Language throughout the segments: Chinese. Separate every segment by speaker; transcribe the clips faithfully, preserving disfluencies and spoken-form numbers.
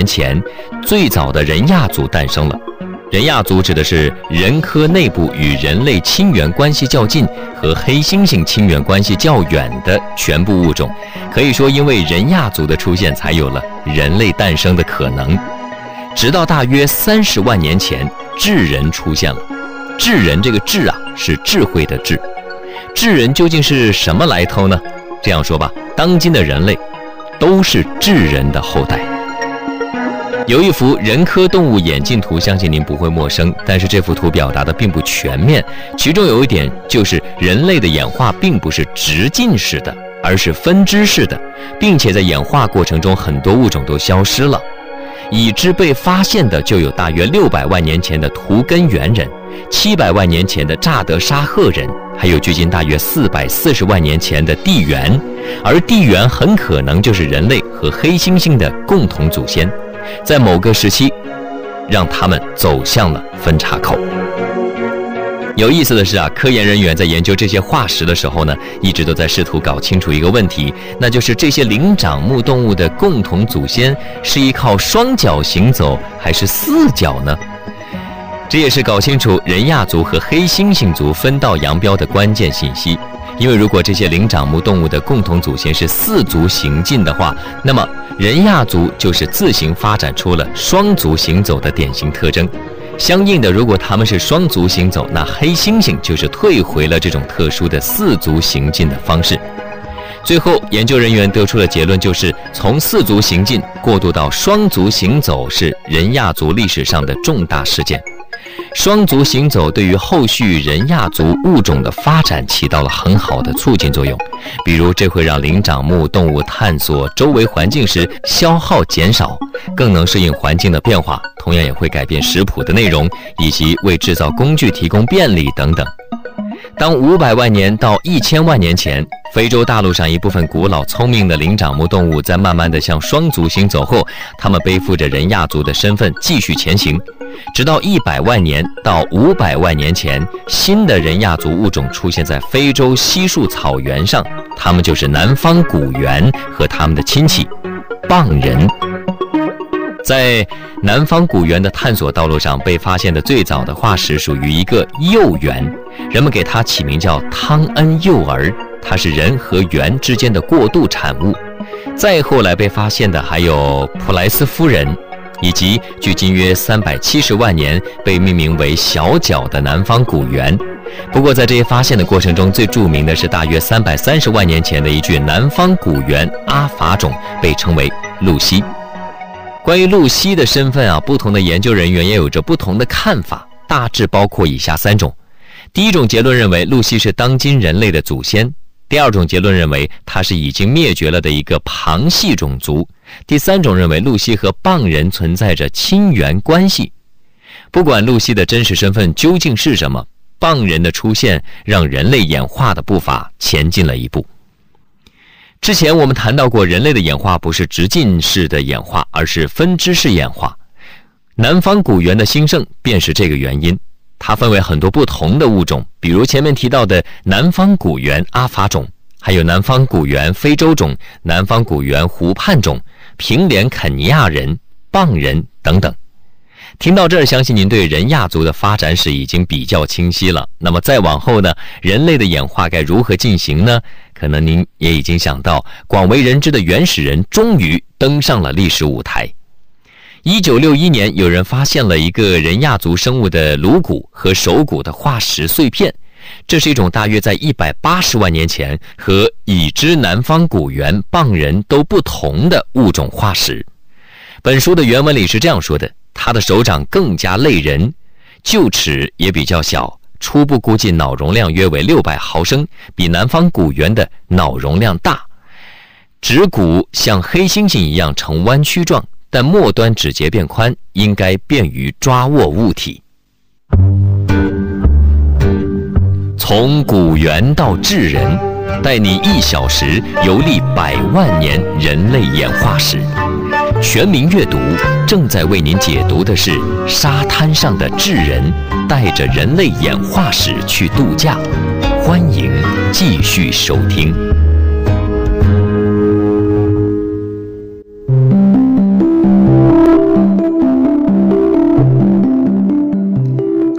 Speaker 1: 前，最早的人亚族诞生了。人亚族指的是人科内部与人类亲缘关系较近和黑猩猩亲缘关系较远的全部物种，可以说因为人亚族的出现才有了人类诞生的可能。直到大约三十万年前，智人出现了。智人这个智啊，是智慧的智。智人究竟是什么来头呢？这样说吧，当今的人类都是智人的后代。有一幅人科动物演进图，相信您不会陌生，但是这幅图表达的并不全面。其中有一点就是人类的演化并不是直进式的，而是分支式的，并且在演化过程中很多物种都消失了。已知被发现的就有大约六百万年前的图根猿人，七百万年前的乍得沙赫人，还有距今大约四百四十万年前的地猿，而地猿很可能就是人类和黑猩猩的共同祖先，在某个时期让他们走向了分岔口。有意思的是啊，科研人员在研究这些化石的时候呢，一直都在试图搞清楚一个问题，那就是这些灵长目动物的共同祖先是依靠双脚行走还是四脚呢？这也是搞清楚人亚族和黑猩猩族分道扬镳的关键信息。因为如果这些灵长目动物的共同祖先是四足行进的话，那么人亚族就是自行发展出了双足行走的典型特征。相应的，如果他们是双足行走，那黑猩猩就是退回了这种特殊的四足行进的方式。最后，研究人员得出的结论就是，从四足行进过渡到双足行走是人亚族历史上的重大事件。双足行走对于后续人亚族物种的发展起到了很好的促进作用，比如这会让灵长目动物探索周围环境时消耗减少，更能适应环境的变化，同样也会改变食谱的内容，以及为制造工具提供便利等等。当五百万年到一千万年前，非洲大陆上一部分古老聪明的灵长目动物在慢慢地向双足行走后，它们背负着人亚族的身份继续前行，直到一百万年到五百万年前，新的人亚族物种出现在非洲稀树草原上，它们就是南方古猿和它们的亲戚蚌人。在南方古猿的探索道路上，被发现的最早的化石属于一个幼猿，人们给它起名叫汤恩幼儿，它是人和猿之间的过渡产物。再后来被发现的还有普莱斯夫人，以及距今约三百七十万年被命名为小脚的南方古猿。不过在这些发现的过程中，最著名的是大约三百三十万年前的一具南方古猿阿法种，被称为露西。关于露西的身份啊，不同的研究人员也有着不同的看法，大致包括以下三种。第一种结论认为露西是当今人类的祖先。第二种结论认为它是已经灭绝了的一个旁系种族。第三种认为露西和蚌人存在着亲缘关系。不管露西的真实身份究竟是什么，蚌人的出现让人类演化的步伐前进了一步。之前我们谈到过，人类的演化不是直进式的演化，而是分支式演化。南方古猿的兴盛便是这个原因。它分为很多不同的物种，比如前面提到的南方古猿阿法种，还有南方古猿非洲种、南方古猿湖畔种、平连肯尼亚人、蚌人等等。听到这儿，相信您对人亚族的发展史已经比较清晰了。那么再往后呢，人类的演化该如何进行呢？可能您也已经想到，广为人知的原始人终于登上了历史舞台。一九六一年，有人发现了一个人亚族生物的颅骨和手骨的化石碎片，这是一种大约在一百八十万年前和已知南方古猿、蚌人都不同的物种化石。本书的原文里是这样说的：它的手掌更加类人，臼齿也比较小，初步估计脑容量约为六百毫升，比南方古猿的脑容量大。指骨像黑猩猩一样呈弯曲状，但末端指节变宽，应该便于抓握物体。从古猿到智人，带你一小时游历百万年人类演化史。全民阅读正在为您解读的是沙滩上的智人带着人类演化史去度假，欢迎继续收听。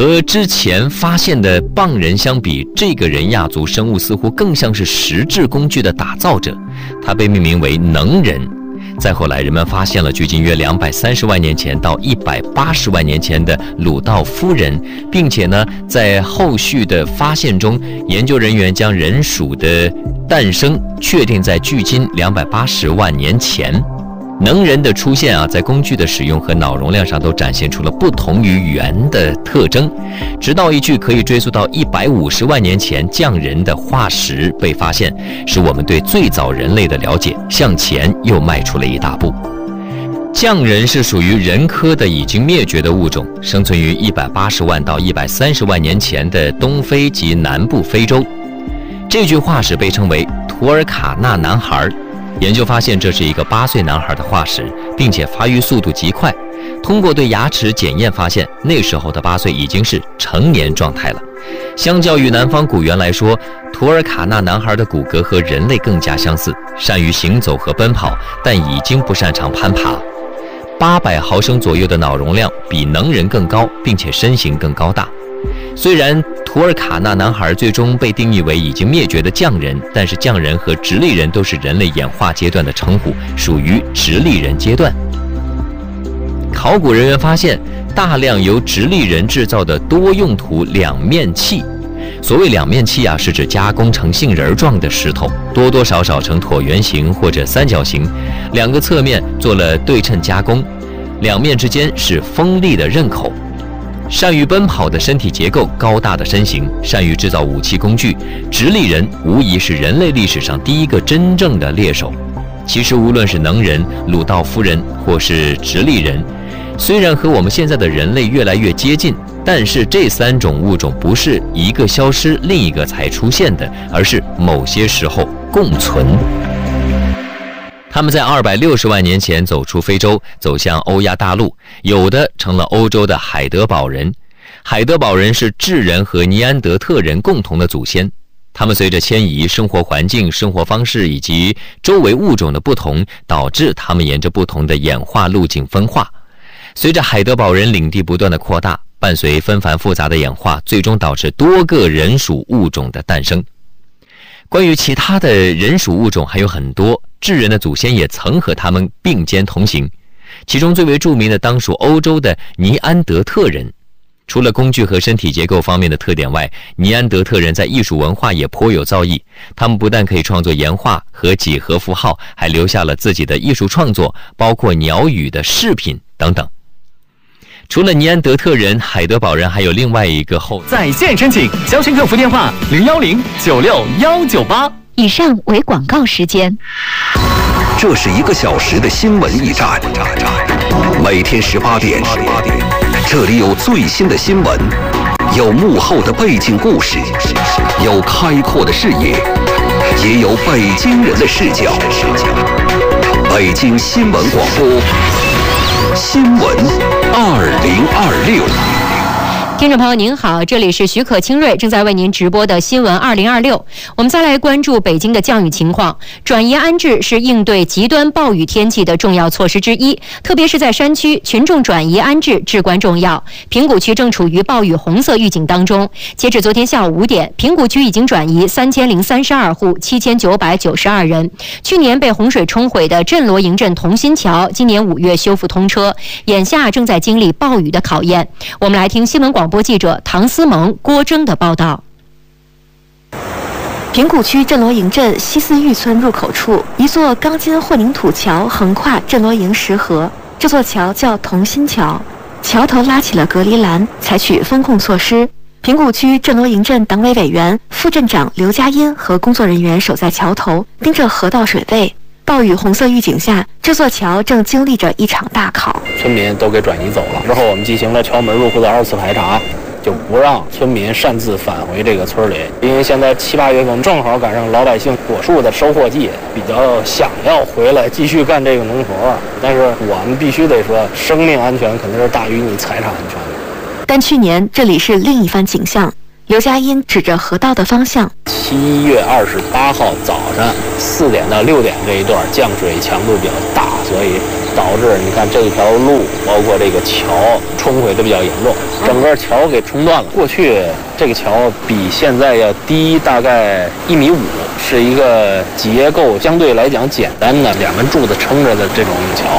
Speaker 1: 和之前发现的蚌人相比，这个人亚族生物似乎更像是石制工具的打造者，它被命名为能人。再后来，人们发现了距今约两百三十万年前到一百八十万年前的鲁道夫人，并且呢，在后续的发现中，研究人员将人属的诞生确定在距今两百八十万年前。能人的出现啊，在工具的使用和脑容量上都展现出了不同于猿的特征，直到一具可以追溯到一百五十万年前匠人的化石被发现，使我们对最早人类的了解向前又迈出了一大步。匠人是属于人科的已经灭绝的物种，生存于一百八十万到一百三十万年前的东非及南部非洲。这具化石被称为图尔卡纳男孩。研究发现，这是一个八岁男孩的化石，并且发育速度极快。通过对牙齿检验发现，那时候的八岁已经是成年状态了。相较于南方古猿来说，图尔卡纳男孩的骨骼和人类更加相似，善于行走和奔跑，但已经不擅长攀爬。八百毫升左右的脑容量，比能人更高，并且身形更高大。虽然图尔卡纳男孩最终被定义为已经灭绝的匠人，但是匠人和直立人都是人类演化阶段的称呼，属于直立人阶段。考古人员发现大量由直立人制造的多用途两面器。所谓两面器啊，是指加工成杏仁状的石头，多多少少呈椭圆形或者三角形，两个侧面做了对称加工，两面之间是锋利的刃口。善于奔跑的身体结构，高大的身形，善于制造武器工具，直立人无疑是人类历史上第一个真正的猎手。其实无论是能人、鲁道夫人或是直立人，虽然和我们现在的人类越来越接近，但是这三种物种不是一个消失另一个才出现的，而是某些时候共存。他们在二百六十万年前走出非洲，走向欧亚大陆，有的成了欧洲的海德堡人。海德堡人是智人和尼安德特人共同的祖先。他们随着迁移、生活环境、生活方式以及周围物种的不同，导致他们沿着不同的演化路径分化。随着海德堡人领地不断的扩大，伴随纷繁复杂的演化，最终导致多个人属物种的诞生。关于其他的人属物种还有很多，智人的祖先也曾和他们并肩同行。其中最为著名的当属欧洲的尼安德特人。除了工具和身体结构方面的特点外，尼安德特人在艺术文化也颇有造诣。他们不但可以创作岩画和几何符号，还留下了自己的艺术创作，包括鸟语的饰品等等。除了尼安德特人，海德堡人还有另外一个后
Speaker 2: 在线申请，详询客服电话零幺零九六幺九八。
Speaker 3: 以上为广告时间。
Speaker 4: 这是一个小时的新闻驿站，每天十八点，这里有最新的新闻，有幕后的背景故事，有开阔的视野，也有北京人的视角。北京新闻广播，新闻二零二六。
Speaker 3: 听众朋友您好，这里是许可清瑞正在为您直播的新闻二零二六。我们再来关注北京的降雨情况。转移安置是应对极端暴雨天气的重要措施之一，特别是在山区，群众转移安置至关重要。平谷区正处于暴雨红色预警当中。截止昨天下午五点，平谷区已经转移三千零三十二户，七千九百九十二人。去年被洪水冲毁的镇罗营镇同心桥，今年五月修复通车，眼下正在经历暴雨的考验。我们来听新闻广播记者唐思萌、郭征的报道。
Speaker 5: 平谷区镇罗营镇西四峪村入口处，一座钢筋混凝土桥横跨镇罗营石河。这座桥叫同心桥，桥头拉起了隔离栏，采取风控措施。平谷区镇罗营镇党委委员、副镇长刘佳音和工作人员守在桥头，盯着河道水位。暴雨红色预警下，这座桥正经历着一场大考。
Speaker 6: 村民都给转移走了之后，我们进行了桥门入户的二次排查，就不让村民擅自返回这个村里。因为现在七八月份正好赶上老百姓果树的收获季，比较想要回来继续干这个农活，但是我们必须得说，生命安全肯定是大于你财产安全的。
Speaker 5: 但去年这里是另一番景象。 刘佳音指着河道的方向：
Speaker 6: 七月二十八号早上四点到六点这一段降水强度比较大，所以导致你看这条路，包括这个桥冲毁的比较严重，整个桥给冲断了。过去这个桥比现在要低大概一米五，是一个结构相对来讲简单的两根柱子撑着的这种桥。